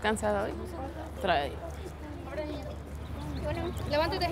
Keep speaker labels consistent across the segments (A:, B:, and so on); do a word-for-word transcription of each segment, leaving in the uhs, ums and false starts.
A: cansada hoy? Trae.
B: Bueno, levántate.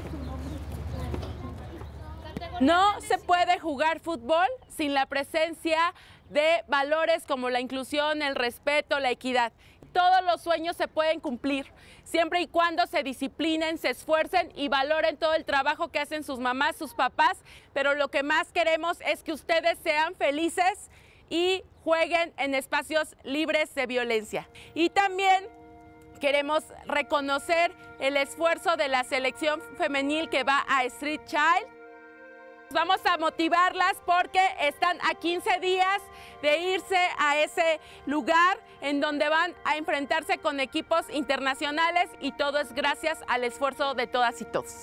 A: No se puede jugar fútbol sin la presencia de valores como la inclusión, el respeto, la equidad. Todos los sueños se pueden cumplir, siempre y cuando se disciplinen, se esfuercen y valoren todo el trabajo que hacen sus mamás, sus papás, pero lo que más queremos es que ustedes sean felices y jueguen en espacios libres de violencia. Y también queremos reconocer el esfuerzo de la selección femenil que va a Street Child. Vamos a motivarlas porque están a quince días de irse a ese lugar en donde van a enfrentarse con equipos internacionales y todo es gracias al esfuerzo de todas y todos.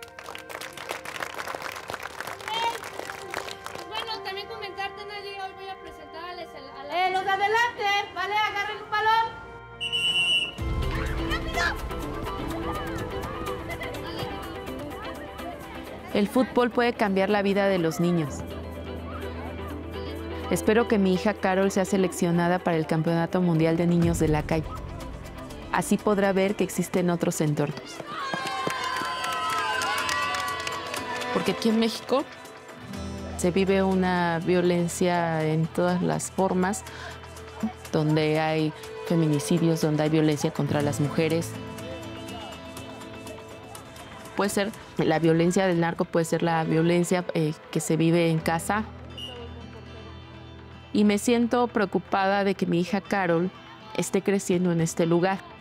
B: Bueno, también comentarte, Nadia, hoy voy a presentarles a la...
C: Eh, los de adelante, ¿vale? Agarren un balón.
D: El fútbol puede cambiar la vida de los niños. Espero que mi hija Carol sea seleccionada para el Campeonato Mundial de Niños de la Calle. Así podrá ver que existen otros entornos. Porque aquí en México se vive una violencia en todas las formas, donde hay feminicidios, donde hay violencia contra las mujeres. Puede ser la violencia del narco, puede ser la violencia eh, que se vive en casa. Y me siento preocupada de que mi hija Carol esté creciendo en este lugar.